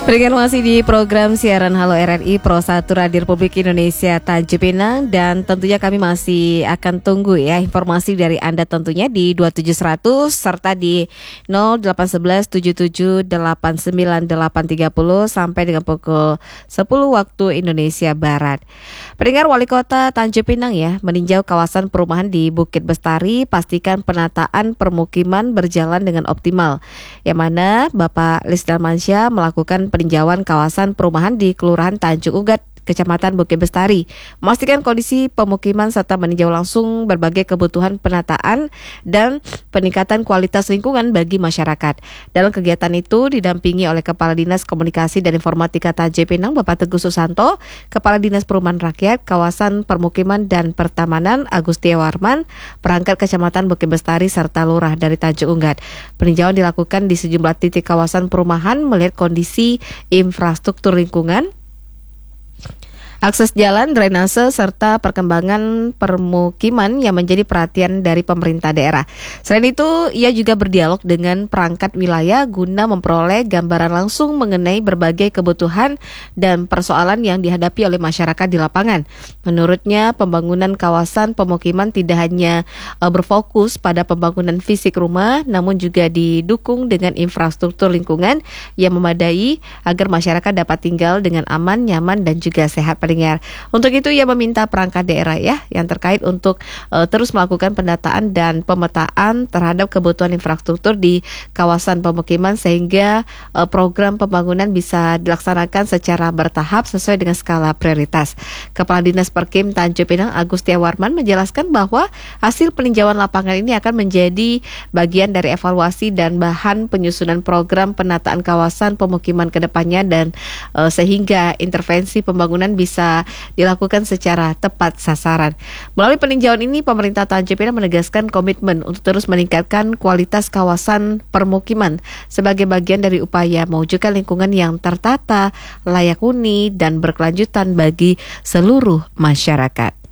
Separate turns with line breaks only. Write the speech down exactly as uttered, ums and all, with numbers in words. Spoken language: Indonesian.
Berikan masih di program siaran Halo R R I Pro satu Radio Republik Indonesia Tanjung Pinang. Dan tentunya kami masih akan tunggu ya informasi dari Anda tentunya di dua tujuh seratus serta di nol delapan satu satu tujuh tujuh delapan sembilan delapan tiga nol sampai dengan pukul sepuluh waktu Indonesia Barat. Pendengar, Wali Kota Tanjung Pinang ya meninjau kawasan perumahan di Bukit Bestari, pastikan penataan permukiman berjalan dengan optimal. Yang mana Bapak Lisdan Mansyah melakukan peninjauan kawasan perumahan di Kelurahan Tanjung Ugat, Kecamatan Bukit Bestari, memastikan kondisi pemukiman serta meninjau langsung berbagai kebutuhan penataan dan peningkatan kualitas lingkungan bagi masyarakat. Dalam kegiatan itu didampingi oleh Kepala Dinas Komunikasi dan Informatika Tanjung Pinang Bapak Teguh Susanto, Kepala Dinas Perumahan Rakyat, Kawasan Permukiman dan Pertamanan Agustia Warman, perangkat Kecamatan Bukit Bestari serta Lurah dari Tanjung Ugat. Peninjauan dilakukan di sejumlah titik kawasan perumahan melihat kondisi infrastruktur lingkungan, akses jalan, drainase, serta perkembangan permukiman yang menjadi perhatian dari pemerintah daerah. Selain itu, ia juga berdialog dengan perangkat wilayah guna memperoleh gambaran langsung mengenai berbagai kebutuhan dan persoalan yang dihadapi oleh masyarakat di lapangan. Menurutnya, pembangunan kawasan pemukiman tidak hanya uh, berfokus pada pembangunan fisik rumah, namun juga didukung dengan infrastruktur lingkungan yang memadai agar masyarakat dapat tinggal dengan aman, nyaman, dan juga sehat. Untuk itu ia meminta perangkat daerah ya yang terkait untuk uh, terus melakukan pendataan dan pemetaan terhadap kebutuhan infrastruktur di kawasan pemukiman sehingga uh, program pembangunan bisa dilaksanakan secara bertahap sesuai dengan skala prioritas. Kepala Dinas Perkim Tanjung Pinang Agustia Warman menjelaskan bahwa hasil peninjauan lapangan ini akan menjadi bagian dari evaluasi dan bahan penyusunan program penataan kawasan pemukiman ke depannya dan uh, sehingga intervensi pembangunan bisa dilakukan secara tepat sasaran. Melalui peninjauan ini, pemerintah Tanjung Pinang menegaskan komitmen untuk terus meningkatkan kualitas kawasan permukiman sebagai bagian dari upaya mewujudkan lingkungan yang tertata, layak huni, dan berkelanjutan bagi seluruh masyarakat.